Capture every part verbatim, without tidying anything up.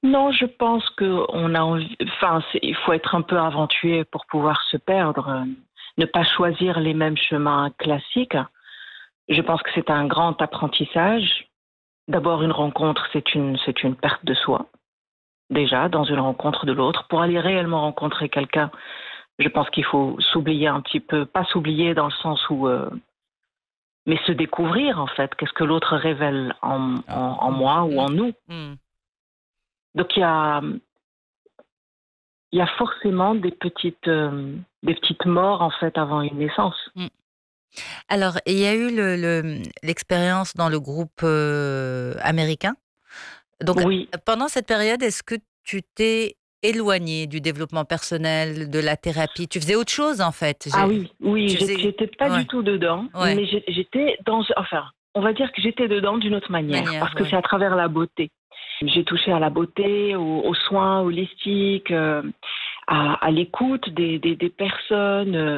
Non, je pense que on a envie, enfin, c'est- il faut être un peu aventureux pour pouvoir se perdre, euh, ne pas choisir les mêmes chemins classiques. Je pense que c'est un grand apprentissage. D'abord, une rencontre, c'est une, c'est une perte de soi, déjà, dans une rencontre de l'autre. Pour aller réellement rencontrer quelqu'un, je pense qu'il faut s'oublier un petit peu, pas s'oublier dans le sens où, euh, mais se découvrir, en fait. Qu'est-ce que l'autre révèle en, Ah, en, en mm, moi ou mm, en nous? mm. Donc, il y a, il y a forcément des petites, euh, des petites morts, en fait, avant une naissance. Mm. Alors, il y a eu le, le- l'expérience dans le groupe euh, américain. Donc, Oui. pendant cette période, est-ce que tu t'es éloigné du développement personnel, de la thérapie? Tu faisais autre chose, en fait. Ah J'ai- oui, oui, Tu j'ai- faisais... j'étais pas Ouais, du tout dedans, ouais, mais j'ai- j'étais dans, enfin, on va dire que j'étais dedans d'une autre manière, manière, parce que ouais. c'est à travers la beauté. J'ai touché à la beauté, aux, aux soins holistiques, euh, à, à l'écoute des, des, des personnes, euh,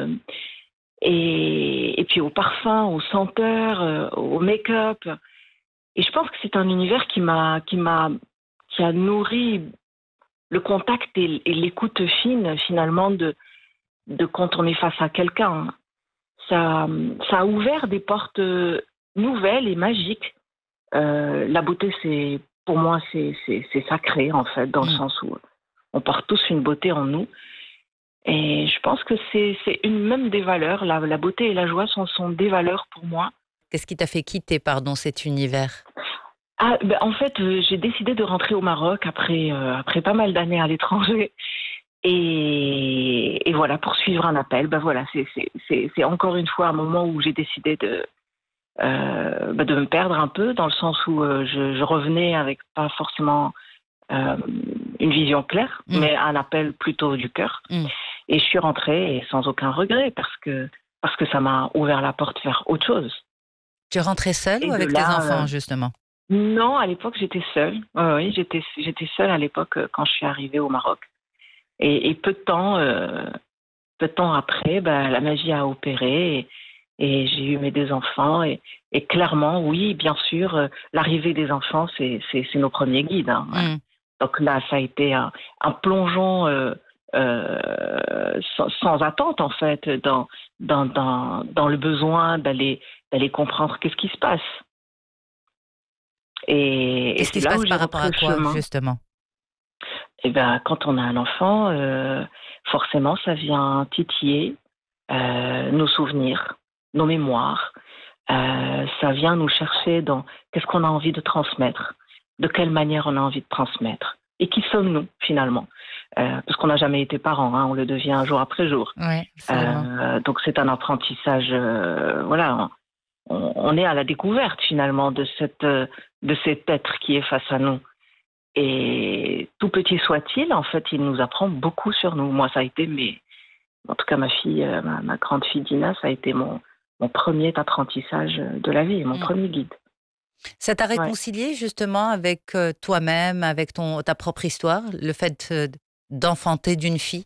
et, et puis au parfum, aux senteurs, euh, au make-up. Et je pense que c'est un univers qui m'a, qui m'a, qui a nourri le contact et, et l'écoute fine finalement de, de quand on est face à quelqu'un. Ça, ça a ouvert des portes nouvelles et magiques. Euh, la beauté, c'est, pour moi, c'est, c'est, c'est sacré en fait, dans le Mm. sens où on porte tous une beauté en nous. Et je pense que c'est, c'est une même des valeurs. La, la beauté et la joie sont, sont des valeurs pour moi. Qu'est-ce qui t'a fait quitter, pardon, cet univers? Ah, ben, en fait, euh, j'ai décidé de rentrer au Maroc après, euh, après pas mal d'années à l'étranger. Et, et voilà, pour suivre un appel, ben voilà, c'est, c'est, c'est, c'est encore une fois un moment où j'ai décidé de, euh, bah, de me perdre un peu, dans le sens où euh, je, je revenais avec pas forcément euh, une vision claire, Mm. mais un appel plutôt du cœur. Mm. Et je suis rentrée et sans aucun regret parce que, parce que ça m'a ouvert la porte vers autre chose. Tu rentrais seule ou Et de avec tes là, euh, enfants, justement? non, à l'époque j'étais seule. Ouais, oui, j'étais, j'étais seule à l'époque euh, quand je suis arrivée au Maroc. Et, et peu de temps, euh, peu de temps après, bah, la magie a opéré et, et j'ai eu mes deux enfants. Et, et clairement, oui, bien sûr, euh, l'arrivée des enfants, c'est, c'est, c'est nos premiers guides, hein, ouais. Mm. Donc là, ça a été un, un plongeon euh, euh, sans, sans attente, en fait, dans, dans, dans, dans le besoin d'aller, d'aller comprendre qu'est-ce qui se passe. Et, et Qu'est-ce c'est qui se là passe où j'ai par rapport repris à le quoi, chemin. justement? Et ben, quand on a un enfant, euh, forcément, ça vient titiller euh, nos souvenirs, nos mémoires. Euh, ça vient nous chercher dans qu'est-ce qu'on a envie de transmettre, de quelle manière on a envie de transmettre, et qui sommes-nous finalement, euh, parce qu'on n'a jamais été parent, hein, on le devient jour après jour. Oui, absolument. Euh, donc c'est un apprentissage, euh, voilà, on, on est à la découverte finalement de cette, de cet être qui est face à nous. Et tout petit soit-il, en fait, il nous apprend beaucoup sur nous. Moi, ça a été mes, en tout cas ma fille, euh, ma, ma grande fille Dina, ça a été mon, mon premier apprentissage de la vie, mon Mm. premier guide. Ça t'a Ouais. réconcilié, justement, avec euh, toi-même, avec ton, ta propre histoire, le fait euh, d'enfanter d'une fille?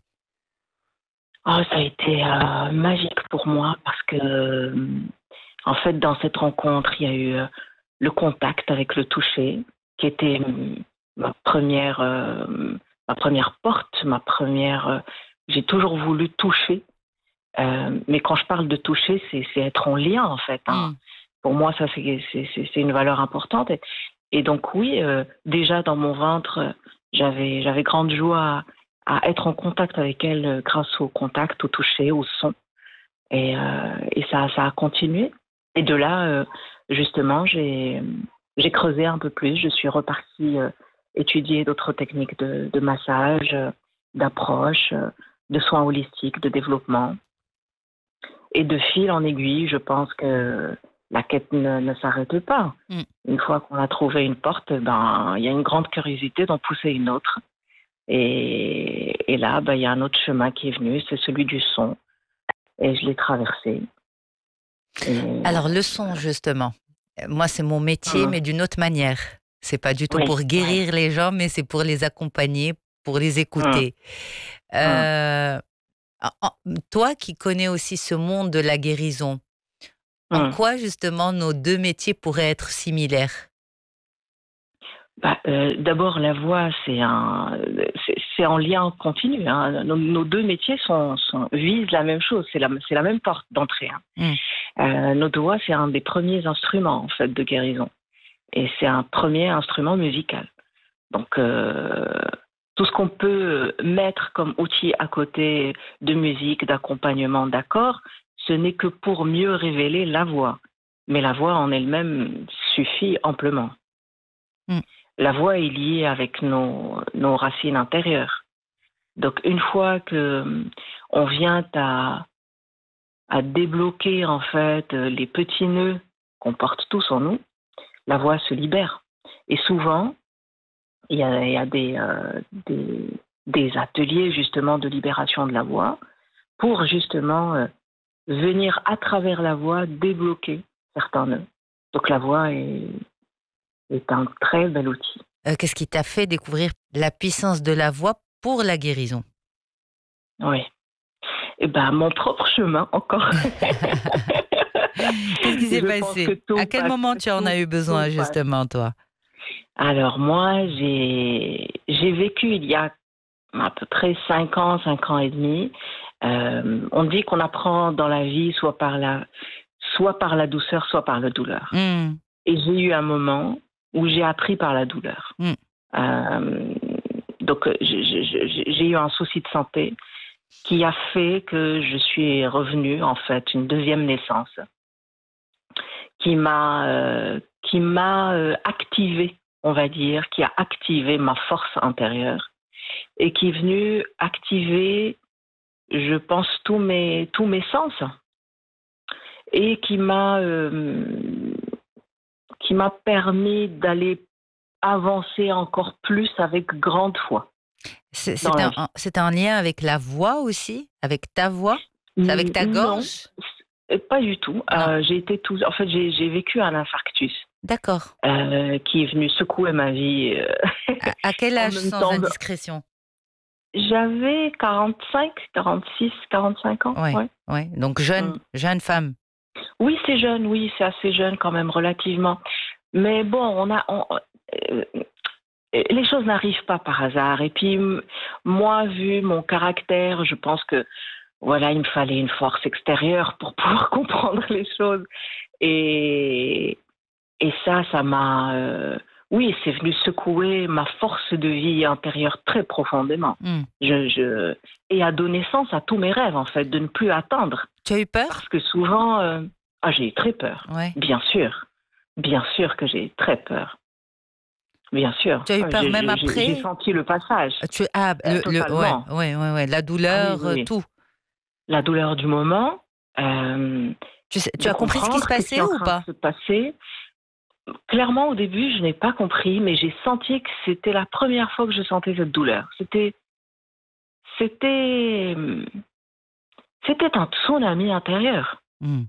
Oh, ça a été euh, magique pour moi parce que, euh, en fait, dans cette rencontre, il y a eu euh, le contact avec le toucher, qui était euh, ma première, euh, ma première porte, ma première. euh, j'ai toujours voulu toucher. Euh, mais quand je parle de toucher, c'est, c'est être en lien, en fait, hein. Mm. Pour moi, ça, c'est, c'est, c'est c'est une valeur importante. Et, et donc, oui, euh, déjà dans mon ventre, euh, j'avais, j'avais grande joie à, à être en contact avec elle euh, grâce au contact, au toucher, au son. Et, euh, et ça, ça a continué. Et de là, euh, justement, j'ai, j'ai creusé un peu plus. Je suis repartie euh, étudier d'autres techniques de, de massage, euh, d'approche, euh, de soins holistiques, de développement. Et de fil en aiguille, je pense que la quête ne, ne s'arrête pas. Mm. Une fois qu'on a trouvé une porte, ben, il y a une grande curiosité d'en pousser une autre. Et, et là, ben, il y a un autre chemin qui est venu, c'est celui du son. Et je l'ai traversé. Et, Alors, le son, justement. Euh, Moi, c'est mon métier, hum, mais d'une autre manière. C'est pas du tout oui, pour oui. guérir les gens, mais c'est pour les accompagner, pour les Hum, écouter. hum, Euh, en- en- Toi qui connais aussi ce monde de la guérison, en hum. quoi, justement, nos deux métiers pourraient être similaires? Bah, euh, d'abord, la voix, c'est un, c'est, c'est en lien continu. Hein. Nos, nos deux métiers sont, sont, visent la même chose. C'est la, c'est la même porte d'entrée. Hein. Mm. Euh, notre voix, c'est un des premiers instruments en fait de guérison, et c'est un premier instrument musical. Donc, euh, tout ce qu'on peut mettre comme outil à côté de musique, d'accompagnement, d'accords, ce n'est que pour mieux révéler la voix. Mais la voix en elle-même suffit amplement. Mm. La voix est liée avec nos, nos racines intérieures. Donc, une fois que on vient à, à débloquer, en fait, les petits nœuds qu'on porte tous en nous, la voix se libère. Et souvent, il y a, il y a des, euh, des, des ateliers, justement, de libération de la voix pour, justement, euh, venir, à travers la voix, débloquer certains nœuds. Donc, la voix est, est un très bel outil. Euh, qu'est-ce qui t'a fait découvrir la puissance de la voix pour la guérison? Oui. Eh ben, mon propre chemin, encore. Qu'est-ce qui s'est passé? À quel moment tu en as eu besoin, justement, toi? Alors, moi, j'ai, j'ai vécu il y a à peu près cinq ans, cinq ans et demi. Euh, on dit qu'on apprend dans la vie soit par la, soit par la douceur, soit par la douleur. Mm. Et j'ai eu un moment où j'ai appris par la douleur. Mm. Euh, donc, j'ai, j'ai, j'ai eu un souci de santé qui a fait que je suis revenue, en fait, une deuxième naissance, qui m'a, euh, qui m'a euh, activée, on va dire, qui a activé ma force intérieure et qui est venue activer, je pense, tous mes, tous mes sens et qui m'a, euh, qui m'a permis d'aller avancer encore plus avec grande foi. C'était un, c'était un lien avec la voix aussi? Avec ta voix? C'est avec ta gorge? Non, pas du tout. Euh, j'ai été tout... En fait, j'ai, j'ai vécu un infarctus. D'accord. Euh, qui est venu secouer ma vie. Euh, à, à quel âge, sans temps, indiscrétion? J'avais quarante-cinq, quarante-six, quarante-cinq ans. Oui, ouais. Ouais. Donc jeune, mm. jeune femme. Oui, c'est jeune, oui, c'est assez jeune quand même, relativement. Mais bon, on a... On, euh, les choses n'arrivent pas par hasard. Et puis, moi, vu mon caractère, je pense que, voilà, il me fallait une force extérieure pour pouvoir comprendre les choses. Et, et ça, ça m'a... Euh, oui, c'est venu secouer ma force de vie intérieure très profondément. Mm. Je, je, et a donné naissance à tous mes rêves, en fait, de ne plus attendre. Tu as eu peur? Parce que souvent... Euh, ah, j'ai eu très peur. Ouais. Bien sûr. Bien sûr que j'ai eu très peur. Bien sûr. Tu as eu peur j'ai, même j'ai, après? J'ai senti le passage. Tu ah le, le ouais, ouais ouais ouais la douleur, ah, oui, oui. Tout. La douleur du moment. Euh, tu sais, tu as compris ce qui se passait ou pas? Se passer. Clairement, au début, je n'ai pas compris, mais j'ai senti que c'était la première fois que je sentais cette douleur. C'était, c'était, c'était un tsunami intérieur. Mm.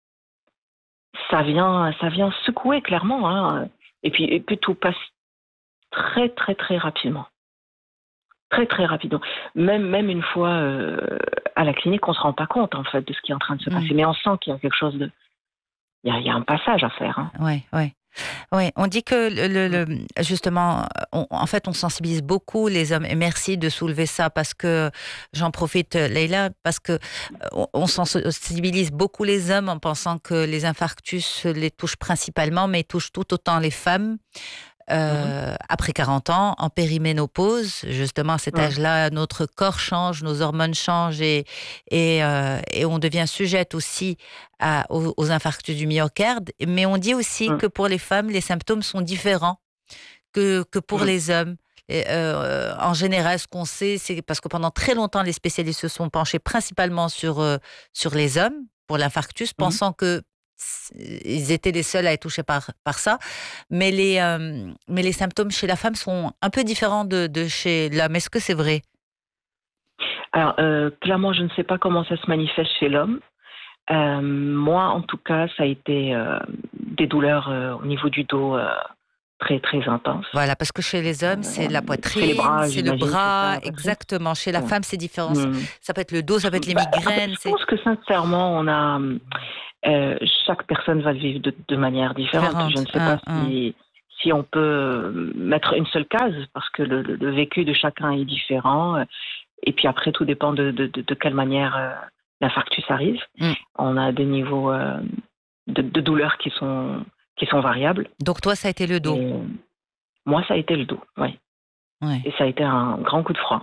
Ça vient, ça vient secouer clairement, hein. Et puis, et puis tout passe très, très, très rapidement. Très, très rapidement. Même, même une fois euh, à la clinique, on ne se rend pas compte, en fait, de ce qui est en train de se passer. Mmh. Mais on sent qu'il y a quelque chose de... Il y a, il y a un passage à faire. Hein. Oui, oui. Oui, on dit que, le, le, justement, on, en fait, on sensibilise beaucoup les hommes. Et merci de soulever ça, parce que, j'en profite, Leïla, parce que on, on sensibilise beaucoup les hommes en pensant que les infarctus les touchent principalement, mais ils touchent tout autant les femmes. Euh, mmh. Après quarante ans, en périménopause, justement à cet mmh. âge-là, notre corps change, nos hormones changent et, et, euh, et on devient sujette aussi à, aux, aux infarctus du myocarde. Mais on dit aussi mmh. que pour les femmes, les symptômes sont différents que, que pour mmh. les hommes. Et, euh, en général, ce qu'on sait, c'est parce que pendant très longtemps, les spécialistes se sont penchés principalement sur, euh, sur les hommes pour l'infarctus, mmh. pensant que ils étaient les seuls à être touchés par, par ça. Mais les, euh, mais les symptômes chez la femme sont un peu différents de, de chez l'homme. Est-ce que c'est vrai? Alors, euh, clairement, je ne sais pas comment ça se manifeste chez l'homme. Euh, moi, en tout cas, ça a été euh, des douleurs euh, au niveau du dos euh, très, très intenses. Voilà, parce que chez les hommes, c'est la poitrine, c'est, les bras, c'est le bras. C'est ça, exactement. Chez la ouais. femme, c'est différent. Mmh. Ça peut être le dos, ça peut être les bah, migraines. Je c'est... pense que sincèrement, on a... Euh, chaque personne va le vivre de, de manière différente. différente. Je ne sais ah, pas ah. si, si on peut mettre une seule case, parce que le, le, le vécu de chacun est différent. Et puis après, tout dépend de, de, de, de quelle manière euh, l'infarctus arrive. Mm. On a des niveaux euh, de, de douleur qui sont, qui sont variables. Donc toi, ça a été le dos? Et moi, ça a été le dos, oui. Ouais. Et ça a été un grand coup de froid.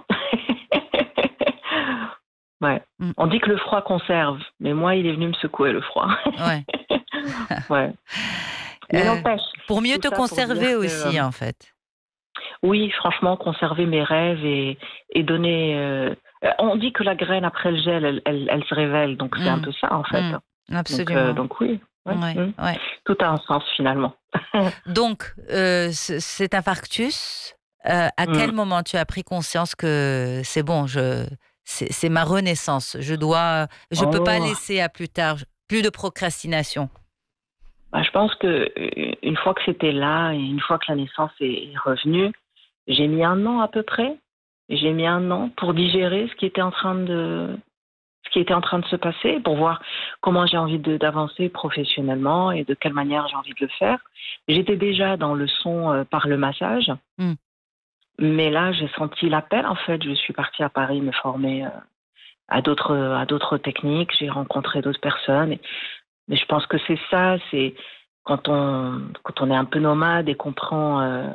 Ouais. Mm. On dit que le froid conserve, mais moi, il est venu me secouer, le froid. Ouais. Ouais. Mais euh, n'empêche. Pour mieux te conserver aussi, que, euh, en fait. Oui, franchement, conserver mes rêves et, et donner... Euh, on dit que la graine, après le gel, elle, elle, elle se révèle, donc c'est mm. un peu ça, en fait. Mm. Absolument. Donc, euh, donc oui. Ouais. Ouais, Mm. ouais. Tout a un sens, finalement. Donc, euh, cet infarctus, euh, à mm. quel moment tu as pris conscience que c'est bon, je... C'est, c'est ma renaissance. Je dois, je oh. peux pas laisser à plus tard. Plus de procrastination. Bah, je pense que une fois que c'était là et une fois que la naissance est revenue, j'ai mis un an à peu près. J'ai mis un an pour digérer ce qui était en train de, ce qui était en train de se passer, pour voir comment j'ai envie de, d'avancer professionnellement et de quelle manière j'ai envie de le faire. J'étais déjà dans le son euh, par le massage. Mm. Mais là, j'ai senti l'appel, en fait. Je suis partie à Paris me former euh, à, d'autres, à d'autres techniques. J'ai rencontré d'autres personnes. Et, mais je pense que c'est ça, c'est quand on, quand on est un peu nomade et qu'on prend, euh,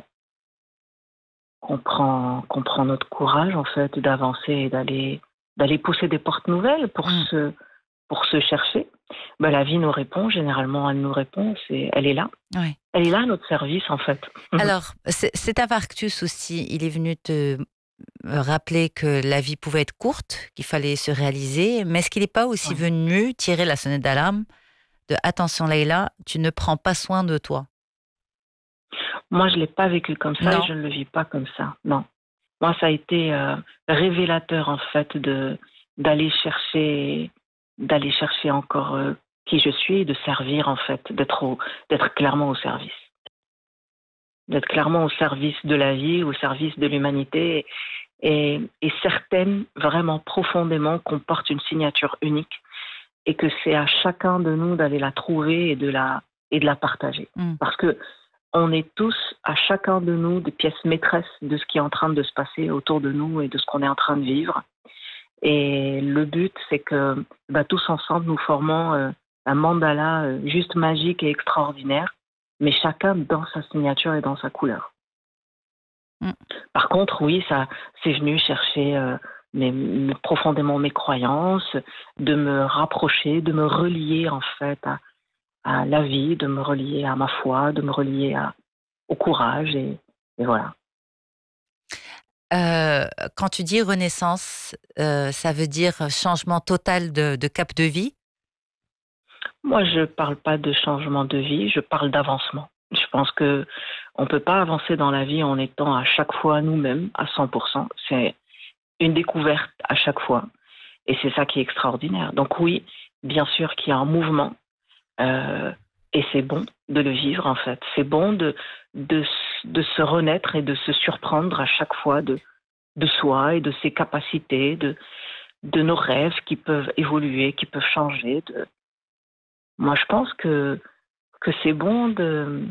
qu'on prend, qu'on prend notre courage, en fait, d'avancer et d'aller, d'aller pousser des portes nouvelles pour, mmh. se, pour se chercher. Ben, la vie nous répond, généralement, elle nous répond, c'est, elle est là. Oui. Elle est là, à notre service, en fait. Alors, cet infarctus aussi, il est venu te rappeler que la vie pouvait être courte, qu'il fallait se réaliser, mais est-ce qu'il n'est pas aussi oui. venu tirer la sonnette d'alarme de « Attention Leïla, tu ne prends pas soin de toi ». Moi, je ne l'ai pas vécu comme ça non. et je ne le vis pas comme ça, non. Moi, ça a été euh, révélateur, en fait, de, d'aller chercher, d'aller chercher encore euh, qui je suis et de servir, en fait, d'être, au, d'être clairement au service. D'être clairement au service de la vie, au service de l'humanité. Et, et certaines, vraiment profondément, comportent une signature unique et que c'est à chacun de nous d'aller la trouver et de la, et de la partager. Mm. Parce que on est tous, à chacun de nous, des pièces maîtresses de ce qui est en train de se passer autour de nous et de ce qu'on est en train de vivre. Et le but, c'est que bah, tous ensemble, nous formons euh, un mandala euh, juste magique et extraordinaire, mais chacun dans sa signature et dans sa couleur. Mm. Par contre, oui, ça, c'est venu chercher euh, mes, mes, profondément mes croyances, de me rapprocher, de me relier en fait à, à la vie, de me relier à ma foi, de me relier à, au courage et, et voilà. Euh, quand tu dis renaissance, euh, ça veut dire changement total de, de cap de vie? Moi, je ne parle pas de changement de vie, je parle d'avancement. Je pense qu'on ne peut pas avancer dans la vie en étant à chaque fois nous-mêmes à cent pour cent. C'est une découverte à chaque fois. Et c'est ça qui est extraordinaire. Donc oui, bien sûr qu'il y a un mouvement. Euh, et c'est bon de le vivre, en fait. C'est bon de, de, de se renaître et de se surprendre à chaque fois de, de soi et de ses capacités, de, de nos rêves qui peuvent évoluer, qui peuvent changer. De... Moi, je pense que, que c'est bon de,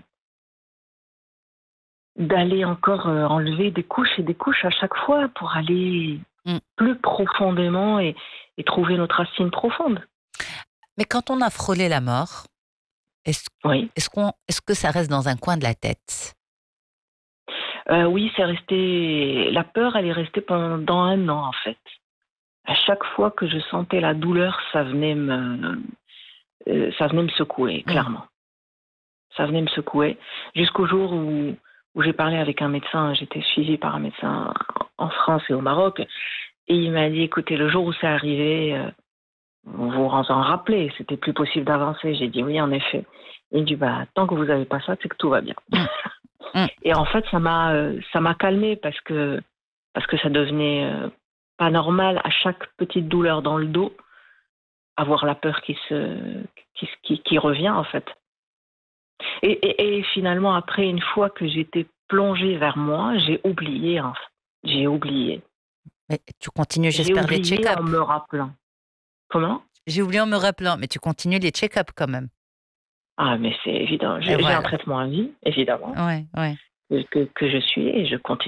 d'aller encore enlever des couches et des couches à chaque fois pour aller mm. plus profondément et, et trouver notre racine profonde. Mais quand on a frôlé la mort, est-ce, oui. est-ce, qu'on, est-ce que ça reste dans un coin de la tête? euh, Oui, c'est resté. La peur, elle est restée pendant un an, en fait. À chaque fois que je sentais la douleur, ça venait me, euh, ça venait me secouer, clairement. Mmh. Ça venait me secouer. Jusqu'au jour où, où j'ai parlé avec un médecin, j'étais suivie par un médecin en France et au Maroc, et il m'a dit, écoutez, le jour où c'est arrivé, euh, vous vous en rappelez, c'était plus possible d'avancer. J'ai dit oui, en effet. Il dit bah tant que vous n'avez pas ça, c'est que tout va bien. Mmh. Et en fait, ça m'a ça m'a calmée parce que parce que ça devenait euh, pas normal à chaque petite douleur dans le dos avoir la peur qui se qui qui, qui revient en fait. Et, et, et finalement après une fois que j'étais plongée vers moi, j'ai oublié en fait. J'ai oublié. Mais tu continues, j'espère, les check-ups. J'ai oublié en me rappelant. Comment ? J'ai oublié en me rappelant, mais tu continues les check-ups quand même. Ah, mais c'est évident. J'ai Et j'ai un voilà. traitement à vie, évidemment, Ouais, ouais. que, que, que je suis et je continue.